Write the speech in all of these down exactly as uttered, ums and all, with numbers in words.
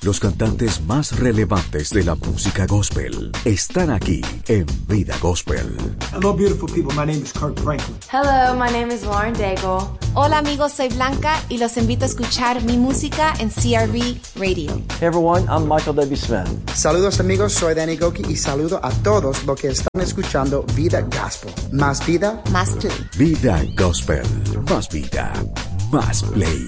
Los cantantes más relevantes de la música gospel están aquí en Vida Gospel. Hello, beautiful people. My name is Kirk Franklin. Hello, my name is Lauren Daigle. Hola amigos, soy Blanca y los invito a escuchar mi música en C R V Radio. Hey everyone, I'm Michael W. Smith. Saludos amigos, soy Danny Goki y saludo a todos los que están escuchando Vida Gospel. Más vida, más play. Vida Gospel, más vida, más play.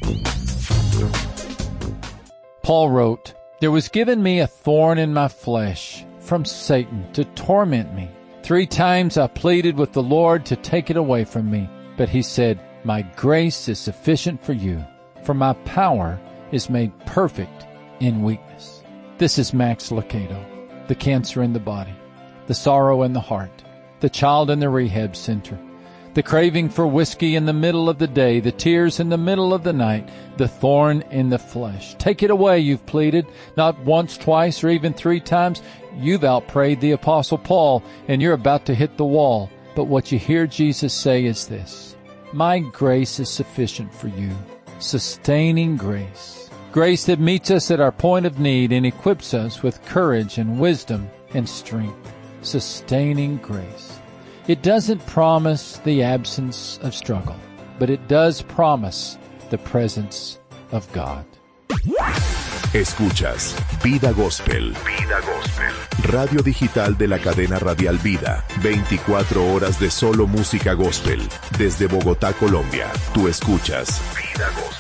Paul wrote, "There was given me a thorn in my flesh from Satan to torment me. Three times I pleaded with the Lord to take it away from me, but he said, 'My grace is sufficient for you, for my power is made perfect in weakness.'" This is Max Lucado, the cancer in the body, the sorrow in the heart, the child in the rehab center, the craving for whiskey in the middle of the day, the tears in the middle of the night, the thorn in the flesh. Take it away, you've pleaded, not once, twice, or even three times. You've outprayed the Apostle Paul, and you're about to hit the wall. But what you hear Jesus say is this: "My grace is sufficient for you." Sustaining grace. Grace that meets us at our point of need and equips us with courage and wisdom and strength. Sustaining grace. It doesn't promise the absence of struggle, but it does promise the presence of God. Escuchas Vida Gospel. Vida Gospel. Radio digital de la cadena radial Vida. veinticuatro horas de solo música gospel. Desde Bogotá, Colombia. Tú escuchas Vida Gospel.